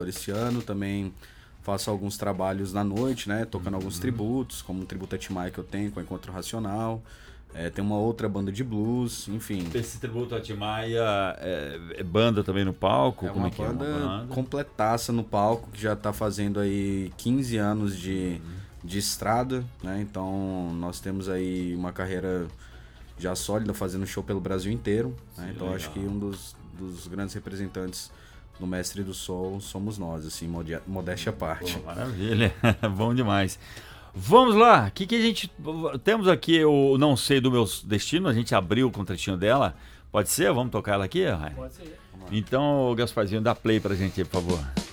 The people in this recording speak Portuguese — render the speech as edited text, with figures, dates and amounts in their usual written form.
esse ano. Também faço alguns trabalhos na noite, né? Tocando alguns tributos, como o tributo a Tim Maia que eu tenho com o Encontro Racional. Tem uma outra banda de blues, enfim. Esse tributo a Tim Maia é banda também no palco? Como é uma banda completaça no palco, que já está fazendo aí 15 anos de estrada, né? Então nós temos aí uma carreira já sólida, fazendo show pelo Brasil inteiro, né? Sim, então legal. Acho que um dos grandes representantes do Mestre do Sol somos nós, assim, modéstia à parte. Pô, maravilha, bom demais. Vamos lá, o que a gente... Temos aqui o Não Sei do Meu Destino, a gente abriu o trechinho dela. Pode ser? Vamos tocar ela aqui, Rai? Pode ser. Então, Gasparzinho, dá play pra gente aí, por favor.